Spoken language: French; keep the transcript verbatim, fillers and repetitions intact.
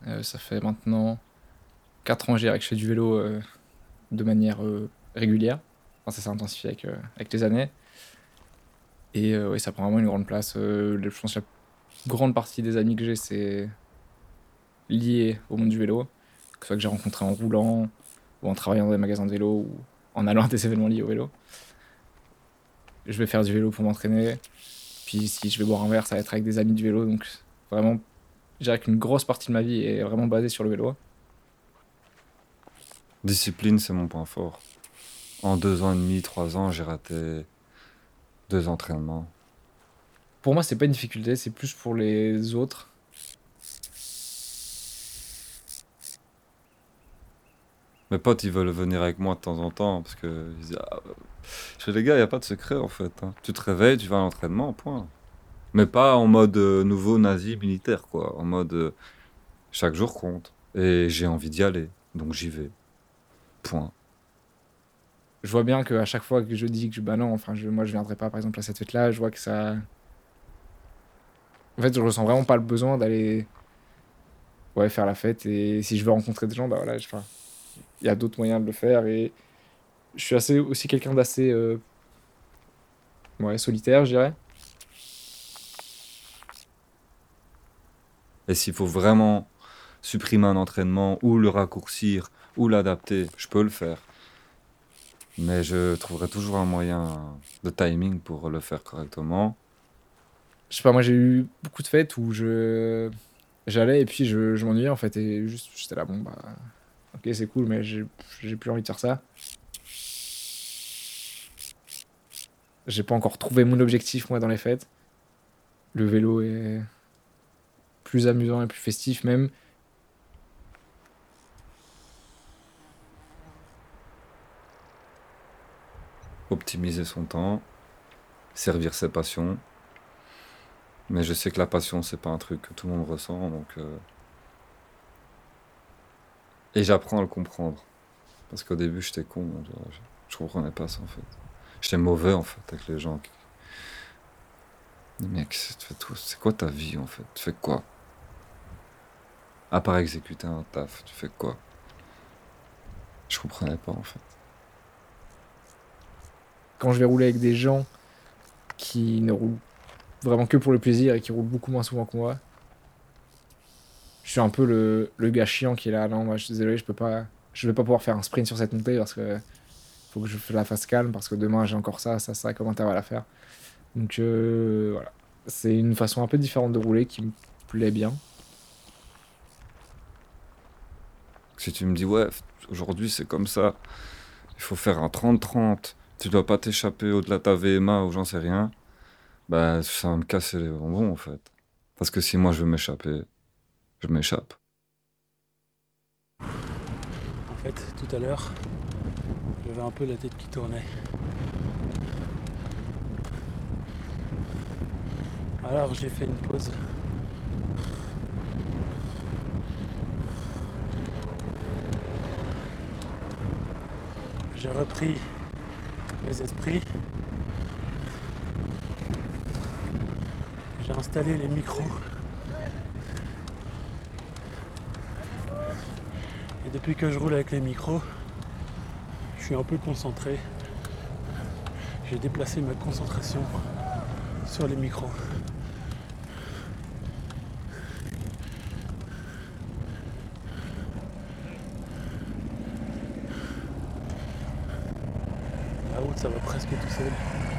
Heu, ça fait maintenant quatre ans, je dirais, que je fais du vélo, heu, de manière, heu, régulière. Enfin, ça s'est intensifié avec, heu, avec les années et heu, ouais, ça prend vraiment une grande place, heu, le je pense la grande partie des amis que j'ai, c'est lié au monde du vélo, que ce soit que j'ai rencontré en roulant ou en travaillant dans des magasins de vélo ou en allant à des événements liés au vélo. Je vais faire du vélo pour m'entraîner, puis si je vais boire un verre, ça va être avec des amis du vélo, donc vraiment, je dirais qu'une grosse partie de ma vie est vraiment basée sur le vélo. Discipline, c'est mon point fort. En deux ans et demi, trois ans, j'ai raté deux entraînements. Pour moi, c'est pas une difficulté, c'est plus pour les autres. Mes potes, ils veulent venir avec moi de temps en temps parce que ils disent: «Ah, heu» je fais: «Les gars, il y a pas de secret en fait, hein. Tu te réveilles, tu vas à l'entraînement, point». Mais pas en mode, heu, nouveau nazi militaire quoi, en mode, heu, chaque jour compte et j'ai envie d'y aller, donc j'y vais. Point. Je vois bien qu'à chaque fois que je dis que je bah, non, enfin, je moi, je viendrai pas, par exemple, à cette fête-là, je vois que ça en fait, je ressens vraiment pas le besoin d'aller, ouais, faire la fête et si je veux rencontrer des gens, bah, voilà, j enfin, il y a d'autres moyens de le faire et je suis assez aussi quelqu'un d'assez, heu, ouais, solitaire, je dirais. Et s'il faut vraiment supprimer un entraînement ou le raccourcir ou l'adapter, je peux le faire. Mais je trouverai toujours un moyen de timing pour le faire correctement. Je sais pas, moi, j'ai eu beaucoup de fêtes où je j'allais et puis je je m'ennuyais, en fait et juste j'étais là: «Bon, bah, OK, c'est cool, mais j'ai j'ai plus envie de faire ça». J'ai pas encore trouvé mon objectif, moi, dans les fêtes. Le vélo est plus amusant et plus festif même. Optimiser son temps, servir ses passions. Mais je sais que la passion, c'est pas un truc que tout le monde ressent, donc heu et j'apprends à le comprendre. Parce qu'au début, j'étais con, je je je comprenais pas ça, en fait. J'étais mauvais, en fait, avec les gens qui «Mec, c'est tu fais tout c'est quoi ta vie, en fait? Tu fais quoi? À part exécuter un taf, tu fais quoi?» Je comprenais pas, en fait. Quand je vais rouler avec des gens qui ne roulent vraiment que pour le plaisir et qui roulent beaucoup moins souvent que moi, je suis un peu le le gars chiant qui est là: «Non, moi, je suis désolé, je peux pas je vais pas pouvoir faire un sprint sur cette montée parce que faut que je f la fasse calme parce que demain j'ai encore ça, ça, ça comme intervalle à faire». Donc heu, voilà. C'est une façon un peu différente de rouler qui me plaît bien. Si tu me dis: «Ouais, f aujourd'hui, c'est comme ça, il faut faire un trente trente, tu dois pas t'échapper au-delà de ta V M A ou j'en sais rien», bah, ça va me casser les bonbons, en fait. Parce que si moi je veux m'échapper, je m'échappe. En fait, tout à l'heure, j'avais un peu la tête qui tournait. Alors j'ai fait une pause. J'ai repris mes esprits. J'ai installé les micros. Et depuis que je roule avec les micros, je suis un peu concentré. J'ai déplacé ma concentration sur les micros. La route, ça va presque tout seul.